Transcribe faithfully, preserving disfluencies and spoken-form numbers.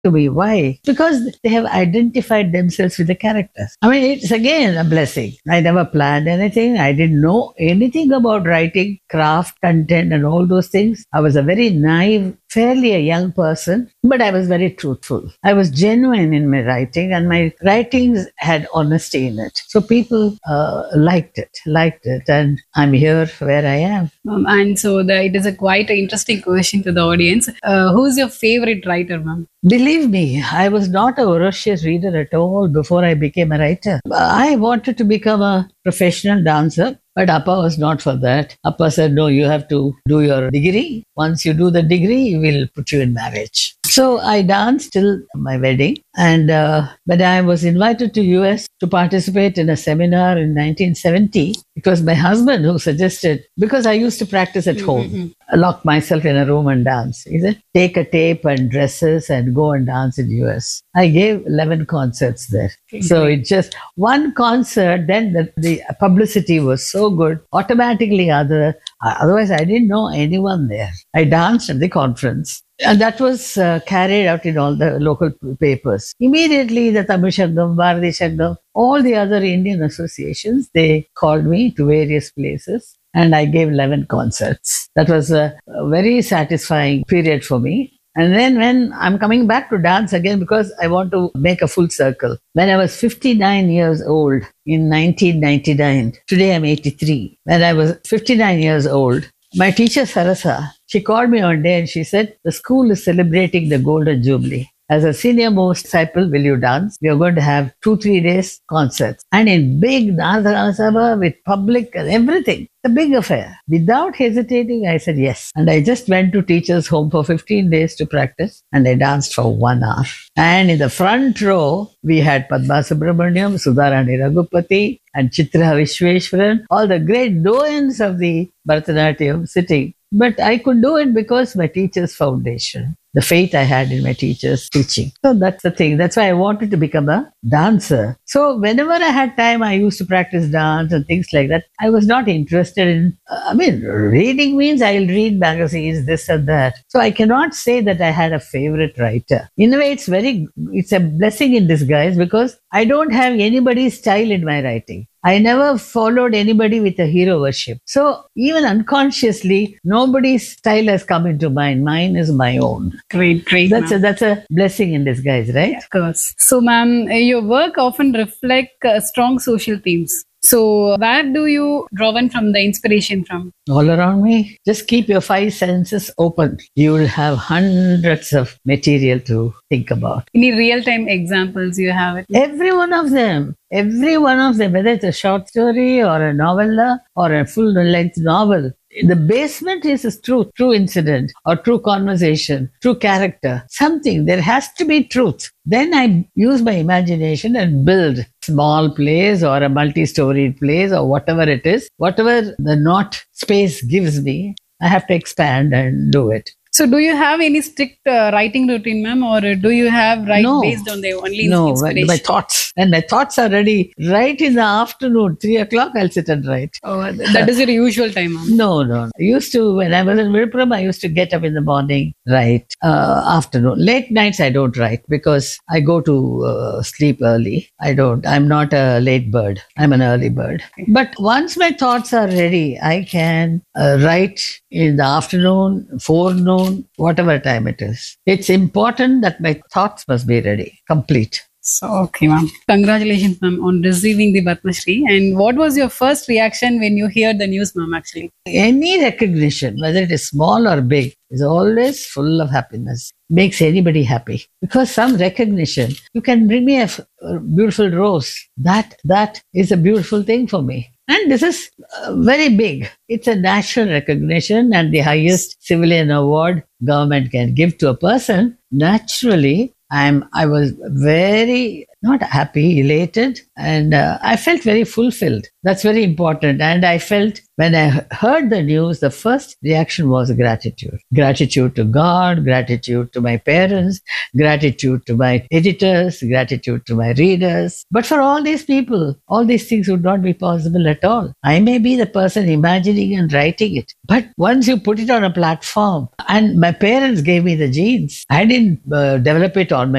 to me. Why? Because they have identified themselves with the characters. I mean, it's again a blessing. I never planned anything. I didn't know anything about writing, craft, content, and all those things. I was a very naive, fairly a young person, but I was very truthful. I was genuine in my writing, and my writings had honesty in it. So people uh, liked it, liked it, and I'm here where I am. Um, and so the, it is a quite an interesting question to the audience. Uh, who's your favorite writer, ma'am? Believe me, I was not a voracious reader at all before I became a writer. I wanted to become a professional dancer, but Appa was not for that. Appa said, no, you have to do your degree. Once you do the degree, we will put you in marriage. So I danced till my wedding. And uh, when I was invited to U S to participate in a seminar in nineteen seventy, it was my husband who suggested, because I used to practice at home, mm-hmm. lock myself in a room and dance. He said, take a tape and dresses and go and dance in U S. I gave eleven concerts there. Okay. So it just one concert, then the, the publicity was so good. Automatically, other otherwise I didn't know anyone there. I danced at the conference. And that was uh, carried out in all the local papers. Immediately, the Tamil Sangam, Bharati Sangam, all the other Indian associations, they called me to various places. And I gave eleven concerts. That was a, a very satisfying period for me. And then when I'm coming back to dance again, because I want to make a full circle. When I was fifty-nine years old in nineteen ninety-nine, today I'm eighty-three. When I was fifty-nine years old, my teacher Sarasa, she called me one day and she said, the school is celebrating the Golden Jubilee. As a senior most disciple, will you dance? We are going to have two, three days concerts. And in big Narada Sabha with public and everything. The big affair. Without hesitating, I said yes. And I just went to teacher's home for fifteen days to practice. And I danced for one hour. And in the front row, we had Padma Subramaniam, Sudharani Raghupati, and Chitra Vishweshwaran, all the great doyens of the Bharatanatyam sitting. But I could do it because my teacher's foundation, the faith I had in my teacher's teaching. So that's the thing. That's why I wanted to become a dancer. So whenever I had time, I used to practice dance and things like that. I was not interested in, uh, I mean, reading means I'll read magazines, this and that. So I cannot say that I had a favorite writer. In a way, it's very, it's a blessing in disguise because I don't have anybody's style in my writing. I never followed anybody with a hero worship. So even unconsciously, nobody's style has come into mind. Mine is my own. Great, great. That's a, that's a blessing in disguise, right? Of course. So, ma'am, your work often reflect uh, strong social themes. So, where do you draw in from the inspiration from? All around me. Just keep your five senses open. You will have hundreds of material to think about. Any real-time examples you have? It? Every one of them. Every one of them, whether it's a short story or a novella or a full-length novel. The basement is a true, true incident or true conversation, true character, something. There has to be truth. Then I use my imagination and build small plays or a multi-storied plays or whatever it is. Whatever the not space gives me, I have to expand and do it. So do you have any strict uh, writing routine, ma'am, or do you have write no. based on the only no, inspiration? No, my thoughts. And my thoughts are ready right in the afternoon, three o'clock, I'll sit and write. Oh, that is your usual time, ma'am? No, no. I used to, when I was in Villupuram, I used to get up in the morning, write. Uh, afternoon. Late nights, I don't write because I go to uh, sleep early. I don't. I'm not a late bird. I'm an early bird. Okay. But once my thoughts are ready, I can uh, write in the afternoon, forenoon, whatever time it is. It's important that my thoughts must be ready, complete. So, okay, ma'am. Congratulations, ma'am, on receiving the Padma Shri. And what was your first reaction when you heard the news, ma'am, actually? Any recognition, whether it is small or big, is always full of happiness. Makes anybody happy. Because some recognition, you can bring me a, a beautiful rose. That, that is a beautiful thing for me. And this is uh, very big. It's a national recognition and the highest civilian award government can give to a person. Naturally, I'm, I was very, not happy, elated, and uh, I felt very fulfilled. That's very important. And I felt when I heard the news, the first reaction was gratitude. Gratitude to God, gratitude to my parents, gratitude to my editors, gratitude to my readers. But for all these people, all these things would not be possible at all. I may be the person imagining and writing it. But once you put it on a platform, and my parents gave me the genes, I didn't uh, develop it on my